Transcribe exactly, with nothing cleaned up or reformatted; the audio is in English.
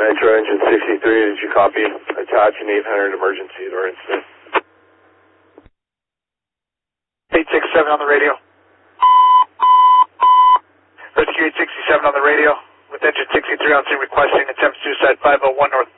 Metro Engine sixty-three, did you copy? Attach an eight hundred emergency or incident. eight sixty-seven on the radio. Rescue eight sixty-seven on the radio. With engine sixty-three on scene requesting attempt suicide five oh one North